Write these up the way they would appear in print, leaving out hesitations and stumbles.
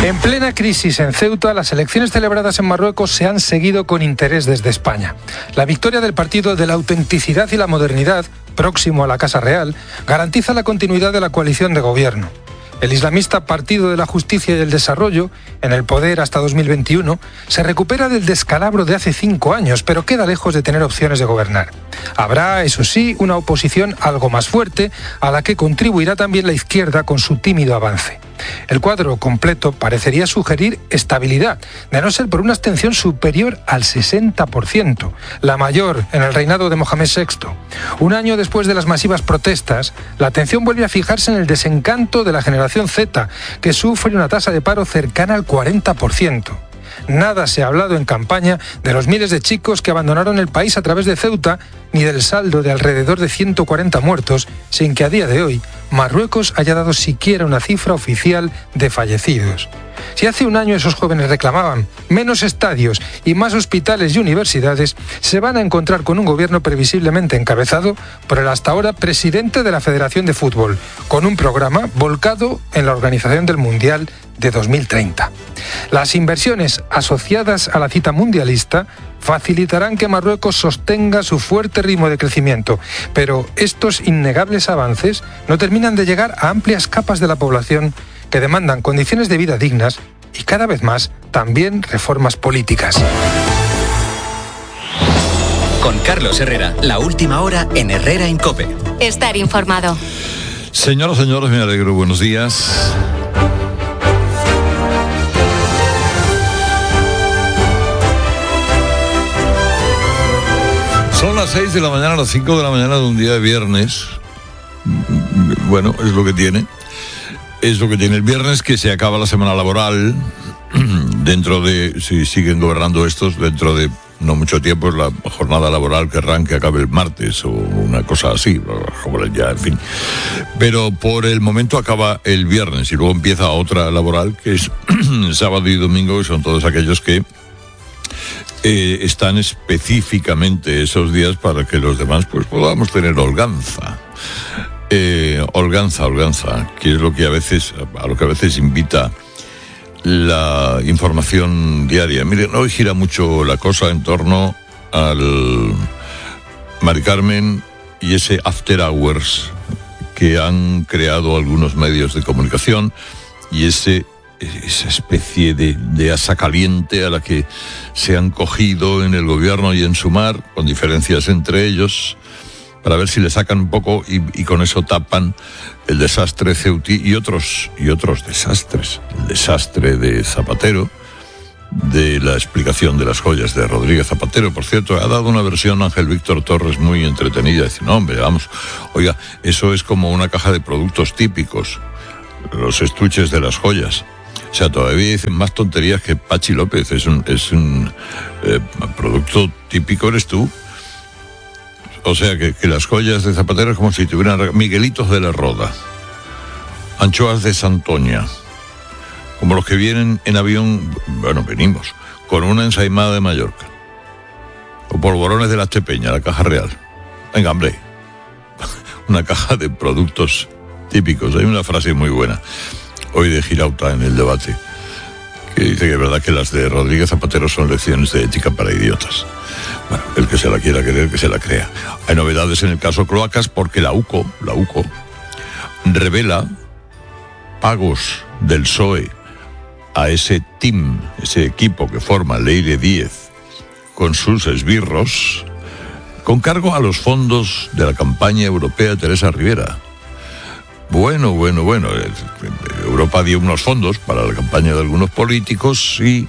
En plena crisis en Ceuta, las elecciones celebradas en Marruecos se han seguido con interés desde España. La victoria del Partido de la Autenticidad y la Modernidad, próximo a la Casa Real, garantiza la continuidad de la coalición de gobierno. El islamista Partido de la Justicia y el Desarrollo, en el poder hasta 2021, se recupera del descalabro de hace 5 años, pero queda lejos de tener opciones de gobernar. Habrá, eso sí, una oposición algo más fuerte, a la que contribuirá también la izquierda con su tímido avance. El cuadro completo parecería sugerir estabilidad, de no ser por una abstención superior al 60%, la mayor en el reinado de Mohamed VI. Un año después de las masivas protestas, la atención vuelve a fijarse en el desencanto de la generación Z, que sufre una tasa de paro cercana al 40%. Nada se ha hablado en campaña de los miles de chicos que abandonaron el país a través de Ceuta, ni del saldo de alrededor de 140 muertos, sin que a día de hoy Marruecos haya dado siquiera una cifra oficial de fallecidos. Si hace un año esos jóvenes reclamaban menos estadios y más hospitales y universidades, se van a encontrar con un gobierno previsiblemente encabezado por el hasta ahora presidente de la Federación de Fútbol, con un programa volcado en la organización del Mundial de 2030. Las inversiones asociadas a la cita mundialista facilitarán que Marruecos sostenga su fuerte ritmo de crecimiento, pero estos innegables avances no terminan de llegar a amplias capas de la población que demandan condiciones de vida dignas y cada vez más también reformas políticas. Con Carlos Herrera, la última hora en Herrera en COPE. Estar informado. Señoras, señores, me alegro. Buenos días. Son las 6 de la mañana, las 5 de la mañana de un día de viernes. Bueno, es lo que tiene. Es lo que tiene el viernes, que se acaba la semana laboral. Dentro de, si siguen gobernando estos, dentro de no mucho tiempo es la jornada laboral que acabe el martes o una cosa así, ya, en fin. Pero por el momento acaba el viernes y luego empieza otra laboral que es sábado y domingo, que son todos aquellos que están específicamente esos días para que los demás pues podamos tener holganza. Holganza, que es lo que a lo que a veces invita la información diaria. Miren, hoy gira mucho la cosa en torno al Mari Carmen y ese after hours que han creado algunos medios de comunicación y esa especie de asa caliente a la que se han cogido en el gobierno y en Sumar, con diferencias entre ellos, para ver si le sacan un poco y con eso tapan el desastre ceutí y otros desastres. El desastre de Zapatero, de la explicación de las joyas de Rodríguez Zapatero. Por cierto, ha dado una versión Ángel Víctor Torres muy entretenida. Dice, no, hombre, vamos, oiga, eso es como una caja de productos típicos, los estuches de las joyas. O sea, todavía dicen más tonterías que Pachi López. Es un producto típico, eres tú. O sea, que las joyas de Zapatero es como si tuvieran Miguelitos de la Roda, anchoas de Santoña, como los que vienen en avión, bueno, venimos, con una ensaimada de Mallorca, o polvorones de la Estepeña, la Caja Real. Venga, hombre, una caja de productos típicos. Hay una frase muy buena hoy de Girauta en el debate, que dice que es verdad que las de Rodríguez Zapatero son lecciones de ética para idiotas. Bueno, el que se la quiera creer, que se la crea. Hay novedades en el caso Cloacas porque la UCO revela pagos del PSOE a ese team, ese equipo que forma Leire Díez con sus esbirros, con cargo a los fondos de la campaña europea de Teresa Rivera. Bueno. Europa dio unos fondos para la campaña de algunos políticos y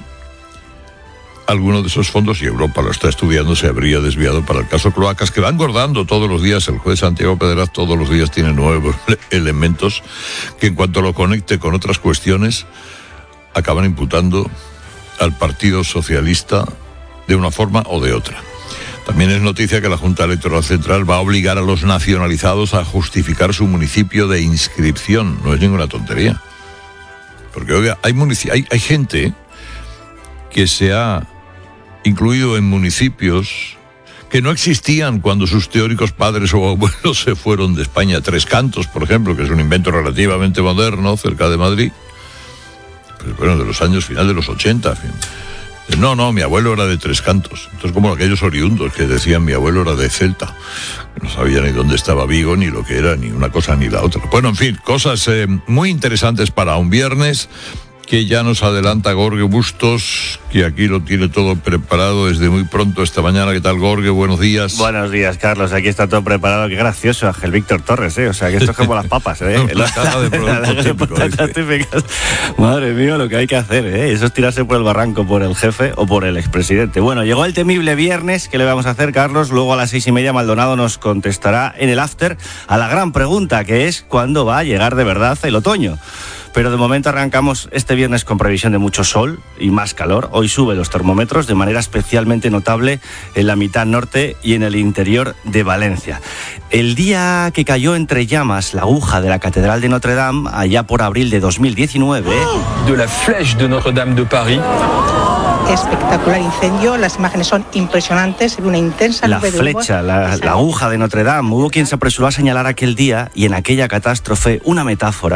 alguno de esos fondos, y Europa lo está estudiando, se habría desviado para el caso Cloacas, que va engordando todos los días. El juez Santiago Pedraz todos los días tiene nuevos elementos que, en cuanto lo conecte con otras cuestiones, acaban imputando al Partido Socialista de una forma o de otra. También es noticia que la Junta Electoral Central va a obligar a los nacionalizados a justificar su municipio de inscripción. No es ninguna tontería. Porque, oiga, hay gente que se ha incluido en municipios que no existían cuando sus teóricos padres o abuelos se fueron de España. Tres Cantos, por ejemplo, que es un invento relativamente moderno cerca de Madrid. Pues de los años final de los 80, en fin. No, mi abuelo era de Tres Cantos. Entonces, como aquellos oriundos que decían mi abuelo era de Celta. No sabía ni dónde estaba Vigo, ni lo que era, ni una cosa ni la otra. Bueno, en fin, cosas muy interesantes para un viernes, que ya nos adelanta Gorge Bustos, que aquí lo tiene todo preparado desde muy pronto esta mañana. ¿Qué tal, Gorge? Buenos días. Buenos días, Carlos. Aquí está todo preparado. Qué gracioso, Ángel Víctor Torres, ¿eh? O sea, que esto es como las papas, ¿eh? La caja de productos típicos. Madre mía, lo que hay que hacer, ¿eh? Eso es tirarse por el barranco por el jefe o por el expresidente. Bueno, llegó el temible viernes. ¿Qué le vamos a hacer, Carlos? Luego a las 6:30 Maldonado nos contestará en el after a la gran pregunta, que es ¿cuándo va a llegar de verdad el otoño? Pero de momento arrancamos este viernes con previsión de mucho sol y más calor. Hoy suben los termómetros de manera especialmente notable en la mitad norte y en el interior de Valencia. El día que cayó entre llamas la aguja de la Catedral de Notre Dame, allá por abril de 2019... De la flèche de Notre Dame de Paris. Espectacular incendio, las imágenes son impresionantes, una intensa la nube de humo. Flecha, la aguja de Notre Dame. Hubo quien se apresuró a señalar aquel día y en aquella catástrofe una metáfora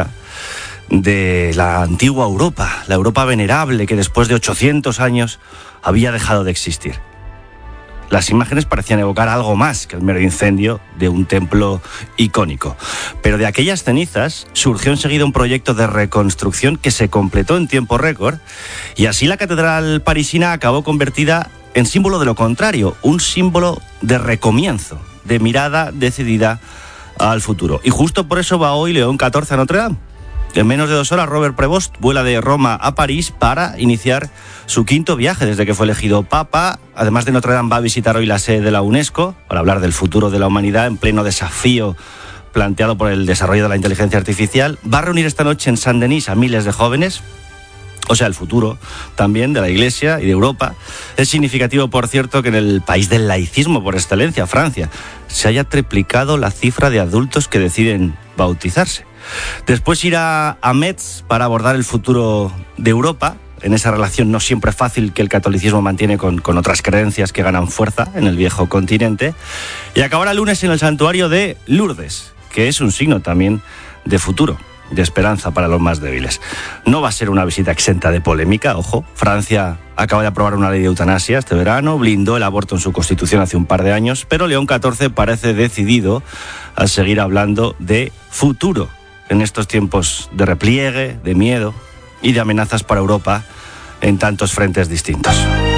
de la antigua Europa, la Europa venerable que después de 800 años había dejado de existir. Las imágenes parecían evocar algo más que el mero incendio de un templo icónico. Pero de aquellas cenizas surgió enseguida un proyecto de reconstrucción que se completó en tiempo récord y así la catedral parisina acabó convertida en símbolo de lo contrario, un símbolo de recomienzo, de mirada decidida al futuro. Y justo por eso va hoy León XIV a Notre Dame. En menos de 2 horas, Robert Prevost vuela de Roma a París para iniciar su 5º viaje desde que fue elegido Papa. Además de Notre Dame, va a visitar hoy la sede de la UNESCO para hablar del futuro de la humanidad en pleno desafío planteado por el desarrollo de la inteligencia artificial. Va a reunir esta noche en Saint-Denis a miles de jóvenes. O sea, el futuro también de la Iglesia y de Europa. Es significativo, por cierto, que en el país del laicismo por excelencia, Francia, se haya triplicado la cifra de adultos que deciden bautizarse. Después irá a Metz para abordar el futuro de Europa, en esa relación no siempre fácil que el catolicismo mantiene con otras creencias que ganan fuerza en el viejo continente. Y acabará el lunes en el santuario de Lourdes, que es un signo también de futuro, de esperanza para los más débiles. No va a ser una visita exenta de polémica, ojo. Francia acaba de aprobar una ley de eutanasia este verano, blindó el aborto en su constitución hace un par de años, pero León XIV parece decidido a seguir hablando de futuro en estos tiempos de repliegue, de miedo y de amenazas para Europa en tantos frentes distintos.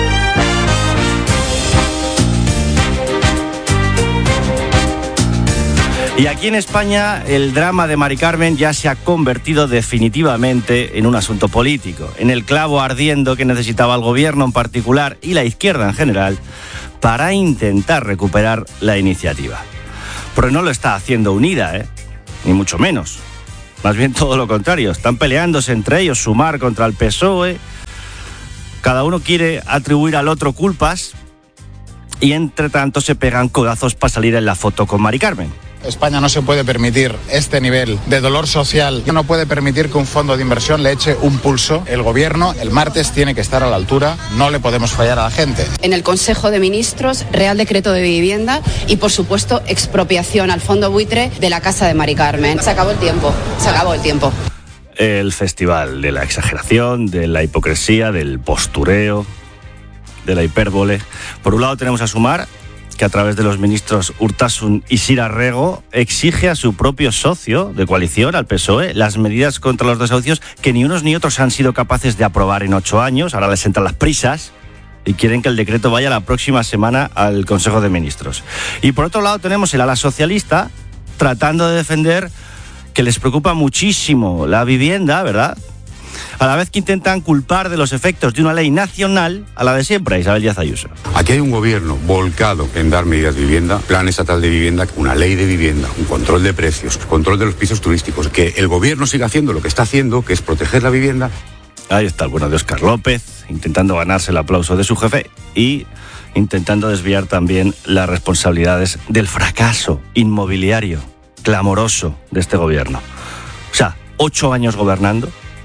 Y aquí en España el drama de Mari Carmen ya se ha convertido definitivamente en un asunto político, en el clavo ardiendo que necesitaba el gobierno en particular y la izquierda en general para intentar recuperar la iniciativa. Pero no lo está haciendo unida, ni mucho menos. Más bien todo lo contrario, están peleándose entre ellos, Sumar contra el PSOE. Cada uno quiere atribuir al otro culpas y entre tanto se pegan codazos para salir en la foto con Mari Carmen. España no se puede permitir este nivel de dolor social. No puede permitir que un fondo de inversión le eche un pulso. El gobierno el martes tiene que estar a la altura. No le podemos fallar a la gente. En el Consejo de Ministros, Real Decreto de Vivienda y, por supuesto, expropiación al fondo buitre de la casa de Mari Carmen. Se acabó el tiempo. Se acabó el tiempo. El festival de la exageración, de la hipocresía, del postureo, de la hipérbole. Por un lado tenemos a Sumar, que a través de los ministros Urtasun y Sira Rego exige a su propio socio de coalición, al PSOE, las medidas contra los desahucios que ni unos ni otros han sido capaces de aprobar en 8 años. Ahora les entran las prisas y quieren que el decreto vaya la próxima semana al Consejo de Ministros. Y por otro lado tenemos el ala socialista tratando de defender que les preocupa muchísimo la vivienda, ¿verdad?, a la vez que intentan culpar de los efectos de una ley nacional a la de siempre, Isabel Díaz Ayuso. Aquí hay un gobierno volcado en dar medidas de vivienda, plan estatal de vivienda, una ley de vivienda, un control de precios, control de los pisos turísticos, que el gobierno siga haciendo lo que está haciendo, que es proteger la vivienda. Ahí está el bueno de Óscar López, intentando ganarse el aplauso de su jefe y intentando desviar también las responsabilidades del fracaso inmobiliario clamoroso de este gobierno. O sea, 8 años gobernando,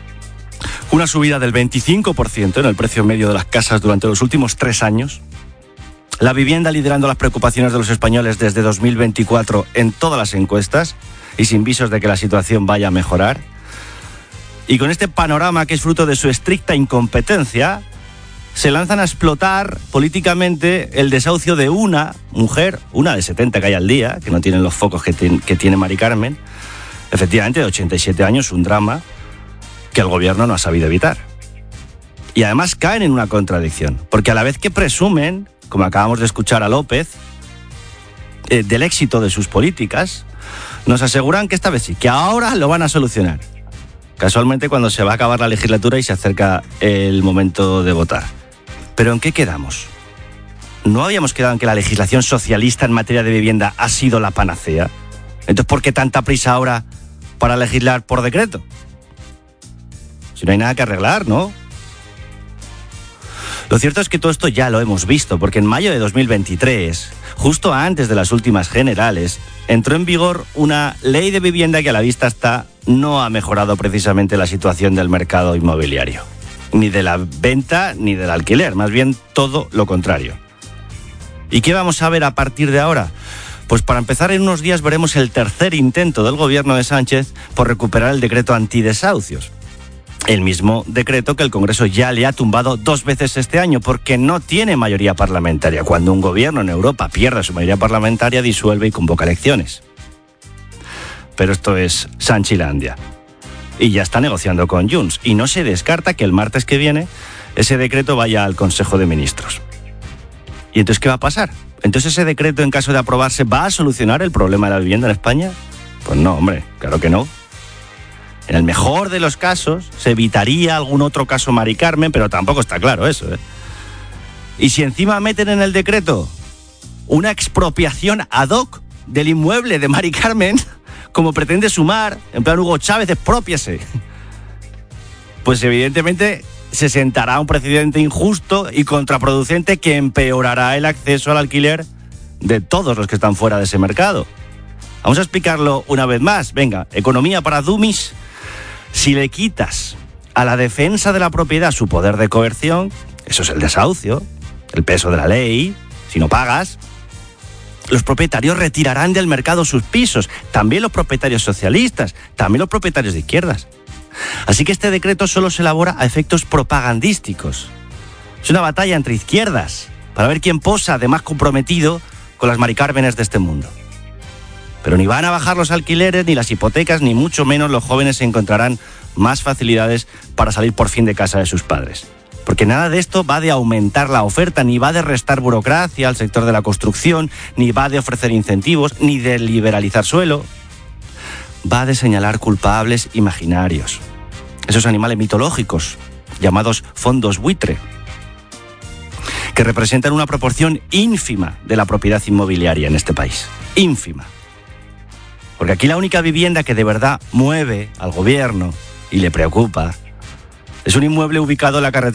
una subida del 25% en el precio medio de las casas durante los últimos 3 años, la vivienda liderando las preocupaciones de los españoles desde 2024 en todas las encuestas y sin visos de que la situación vaya a mejorar, Y con este panorama que es fruto de su estricta incompetencia, se lanzan a explotar políticamente el desahucio de una mujer, una de 70 que hay al día, que no tienen los focos que tiene Mari Carmen, efectivamente de 87 años, un drama que el gobierno no ha sabido evitar. Y además caen en una contradicción, porque a la vez que presumen, como acabamos de escuchar a López, del éxito de sus políticas, nos aseguran que esta vez sí, que ahora lo van a solucionar. Casualmente cuando se va a acabar la legislatura y se acerca el momento de votar. ¿Pero en qué quedamos? ¿No habíamos quedado en que la legislación socialista en materia de vivienda ha sido la panacea? Entonces, ¿por qué tanta prisa ahora para legislar por decreto? Si no hay nada que arreglar, ¿no? Lo cierto es que todo esto ya lo hemos visto, porque en mayo de 2023, justo antes de las últimas generales, entró en vigor una ley de vivienda que a la vista está no ha mejorado precisamente la situación del mercado inmobiliario. Ni de la venta ni del alquiler, más bien todo lo contrario. ¿Y qué vamos a ver a partir de ahora? Pues para empezar, en unos días veremos el tercer intento del gobierno de Sánchez por recuperar el decreto antidesahucios. El mismo decreto que el Congreso ya le ha tumbado 2 veces este año porque no tiene mayoría parlamentaria. Cuando un gobierno en Europa pierde su mayoría parlamentaria, disuelve y convoca elecciones. Pero esto es Sanchilandia. Y ya está negociando con Junts. Y no se descarta que el martes que viene ese decreto vaya al Consejo de Ministros. ¿Y entonces qué va a pasar? ¿Entonces ese decreto, en caso de aprobarse, va a solucionar el problema de la vivienda en España? Pues no, hombre, claro que no. En el mejor de los casos, se evitaría algún otro caso Mari Carmen, pero tampoco está claro eso, ¿eh? Y si encima meten en el decreto una expropiación ad hoc del inmueble de Mari Carmen, como pretende Sumar, en plan Hugo Chávez, exprópiese, pues evidentemente se sentará un precedente injusto y contraproducente que empeorará el acceso al alquiler de todos los que están fuera de ese mercado. Vamos a explicarlo una vez más. Venga, economía para dummies. Si le quitas a la defensa de la propiedad su poder de coerción, eso es el desahucio, el peso de la ley, si no pagas, los propietarios retirarán del mercado sus pisos, también los propietarios socialistas, también los propietarios de izquierdas. Así que este decreto solo se elabora a efectos propagandísticos. Es una batalla entre izquierdas, para ver quién posa de más comprometido con las Mari Cármenes de este mundo. Pero ni van a bajar los alquileres, ni las hipotecas, ni mucho menos los jóvenes encontrarán más facilidades para salir por fin de casa de sus padres. Porque nada de esto va de aumentar la oferta, ni va de restar burocracia al sector de la construcción, ni va de ofrecer incentivos, ni de liberalizar suelo. Va de señalar culpables imaginarios. Esos animales mitológicos, llamados fondos buitre, que representan una proporción ínfima de la propiedad inmobiliaria en este país. Ínfima. Porque aquí la única vivienda que de verdad mueve al gobierno y le preocupa es un inmueble ubicado en la carretera